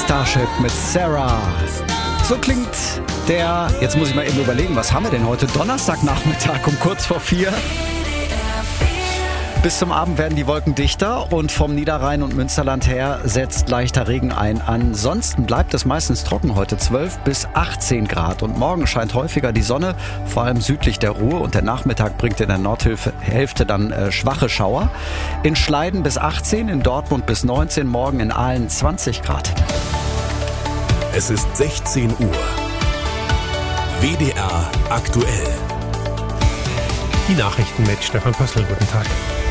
Starship mit Sarah. So klingt jetzt muss ich mal eben überlegen, was haben wir denn heute? Donnerstagnachmittag um kurz vor 4. Bis zum Abend werden die Wolken dichter und vom Niederrhein und Münsterland her setzt leichter Regen ein. Ansonsten bleibt es meistens trocken heute, 12 bis 18 Grad. Und morgen scheint häufiger die Sonne, vor allem südlich der Ruhr. Und der Nachmittag bringt in der Nordhälfte dann schwache Schauer. In Schleiden bis 18, in Dortmund bis 19, morgen in Aalen 20 Grad. Es ist 16 Uhr. WDR aktuell. Die Nachrichten mit Stefan Pössl. Guten Tag.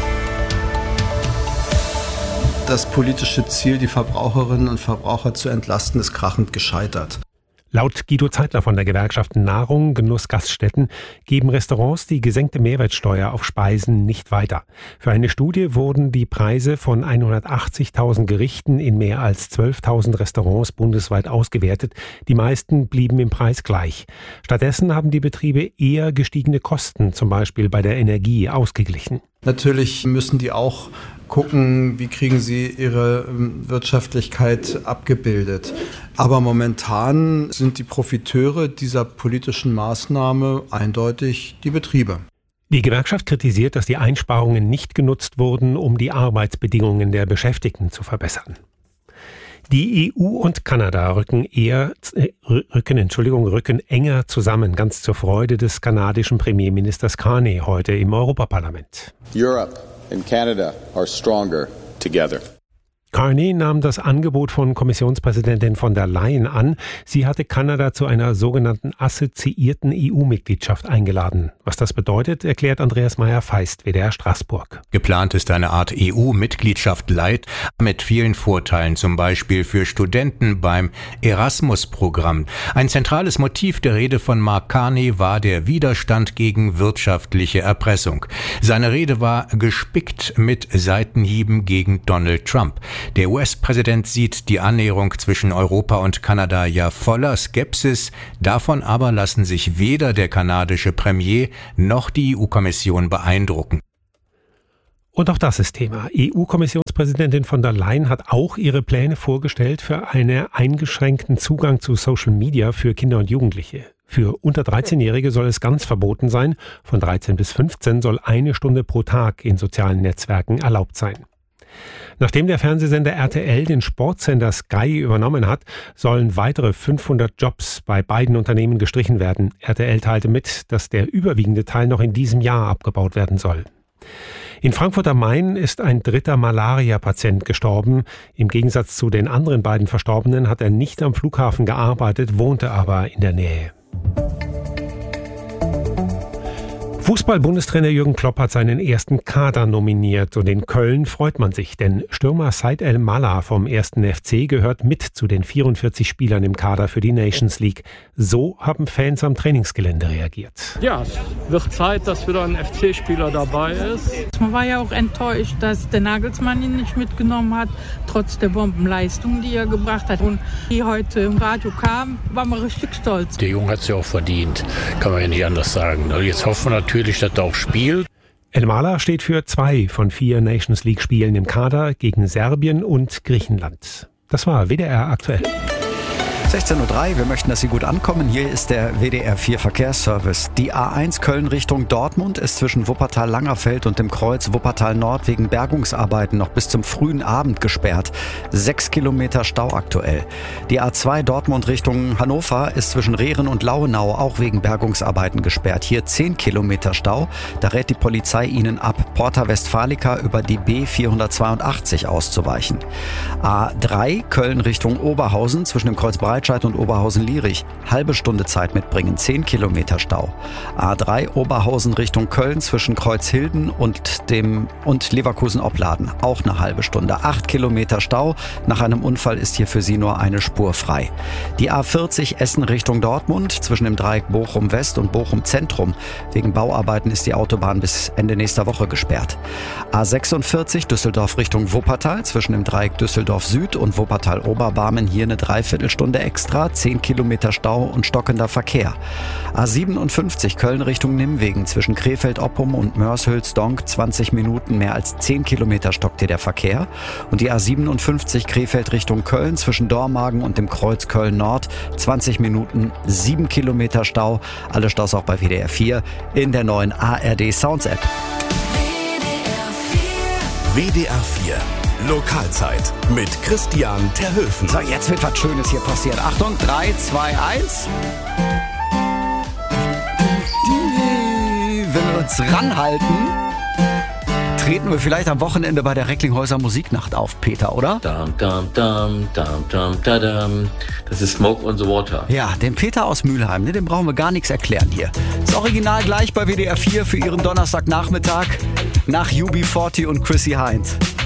Das politische Ziel, die Verbraucherinnen und Verbraucher zu entlasten, ist krachend gescheitert. Laut Guido Zeitler von der Gewerkschaft Nahrung, Genuss, Gaststätten geben Restaurants die gesenkte Mehrwertsteuer auf Speisen nicht weiter. Für eine Studie wurden die Preise von 180.000 Gerichten in mehr als 12.000 Restaurants bundesweit ausgewertet. Die meisten blieben im Preis gleich. Stattdessen haben die Betriebe eher gestiegene Kosten, zum Beispiel bei der Energie, ausgeglichen. Natürlich müssen die auch gucken, wie kriegen sie ihre Wirtschaftlichkeit abgebildet. Aber momentan sind die Profiteure dieser politischen Maßnahme eindeutig die Betriebe. Die Gewerkschaft kritisiert, dass die Einsparungen nicht genutzt wurden, um die Arbeitsbedingungen der Beschäftigten zu verbessern. Die EU und Kanada rücken enger zusammen, ganz zur Freude des kanadischen Premierministers Carney heute im Europaparlament. Europe and Canada are stronger together. Carney nahm das Angebot von Kommissionspräsidentin von der Leyen an. Sie hatte Kanada zu einer sogenannten assoziierten EU-Mitgliedschaft eingeladen. Was das bedeutet, erklärt Andreas Meyer-Feist, WDR Straßburg. Geplant ist eine Art EU-Mitgliedschaft Light mit vielen Vorteilen, zum Beispiel für Studenten beim Erasmus-Programm. Ein zentrales Motiv der Rede von Mark Carney war der Widerstand gegen wirtschaftliche Erpressung. Seine Rede war gespickt mit Seitenhieben gegen Donald Trump. Der US-Präsident sieht die Annäherung zwischen Europa und Kanada ja voller Skepsis. Davon aber lassen sich weder der kanadische Premier noch die EU-Kommission beeindrucken. Und auch das ist Thema. EU-Kommissionspräsidentin von der Leyen hat auch ihre Pläne vorgestellt für einen eingeschränkten Zugang zu Social Media für Kinder und Jugendliche. Für unter 13-Jährige soll es ganz verboten sein. Von 13 bis 15 soll 1 Stunde pro Tag in sozialen Netzwerken erlaubt sein. Nachdem der Fernsehsender RTL den Sportsender Sky übernommen hat, sollen weitere 500 Jobs bei beiden Unternehmen gestrichen werden. RTL teilte mit, dass der überwiegende Teil noch in diesem Jahr abgebaut werden soll. In Frankfurt am Main ist ein 3. Malaria-Patient gestorben. Im Gegensatz zu den anderen beiden Verstorbenen hat er nicht am Flughafen gearbeitet, wohnte aber in der Nähe. Fußball-Bundestrainer Jürgen Klopp hat seinen ersten Kader nominiert und in Köln freut man sich, denn Stürmer Said El-Mallah vom 1. FC gehört mit zu den 44 Spielern im Kader für die Nations League. So haben Fans am Trainingsgelände reagiert. Ja, es wird Zeit, dass wieder ein FC-Spieler dabei ist. Man war ja auch enttäuscht, dass der Nagelsmann ihn nicht mitgenommen hat, trotz der Bombenleistung, die er gebracht hat. Und die heute im Radio kam, waren wir richtig stolz. Der Junge hat es ja auch verdient, kann man ja nicht anders sagen. Jetzt hoffen wir natürlich, dass er auch spielt. El-Mallah steht für 2 von 4 Nations League Spielen im Kader gegen Serbien und Griechenland. Das war WDR aktuell. 16.03 Uhr, wir möchten, dass Sie gut ankommen. Hier ist der WDR 4 Verkehrsservice. Die A1 Köln Richtung Dortmund ist zwischen Wuppertal-Langerfeld und dem Kreuz Wuppertal-Nord wegen Bergungsarbeiten noch bis zum frühen Abend gesperrt. 6 Kilometer Stau aktuell. Die A2 Dortmund Richtung Hannover ist zwischen Rehren und Lauenau auch wegen Bergungsarbeiten gesperrt. Hier 10 Kilometer Stau. Da rät die Polizei Ihnen ab, Porta Westfalica über die B482 auszuweichen. A3 Köln Richtung Oberhausen zwischen dem Kreuz Breitscheid und Oberhausen-Lierich. Halbe Stunde Zeit mitbringen, 10 Kilometer Stau. A3 Oberhausen Richtung Köln zwischen Kreuzhilden und Leverkusen-Opladen. Auch eine halbe Stunde. 8 Kilometer Stau. Nach einem Unfall ist hier für Sie nur eine Spur frei. Die A40 Essen Richtung Dortmund zwischen dem Dreieck Bochum West und Bochum Zentrum. Wegen Bauarbeiten ist die Autobahn bis Ende nächster Woche gesperrt. A46 Düsseldorf Richtung Wuppertal zwischen dem Dreieck Düsseldorf Süd und Wuppertal Oberbarmen. Hier eine Dreiviertelstunde extra, 10 Kilometer Stau und stockender Verkehr. A57 Köln Richtung Nimwegen zwischen Krefeld-Oppum und Moershülz-Donk 20 Minuten, mehr als 10 Kilometer stockt hier der Verkehr. Und die A57 Krefeld Richtung Köln zwischen Dormagen und dem Kreuz Köln-Nord 20 Minuten, 7 Kilometer Stau. Alle Staus auch bei WDR 4 in der neuen ARD Sounds App. WDR 4 Lokalzeit mit Christian Terhöfen. So, jetzt wird was Schönes hier passieren. Achtung, 3, 2, 1. Wenn wir uns ranhalten, treten wir vielleicht am Wochenende bei der Recklinghäuser Musiknacht auf, Peter, oder? Das ist Smoke on the Water. Ja, den Peter aus Mülheim, ne, dem brauchen wir gar nichts erklären hier. Das Original gleich bei WDR 4 für Ihren Donnerstagnachmittag nach UB40 und Chrissy Hynde.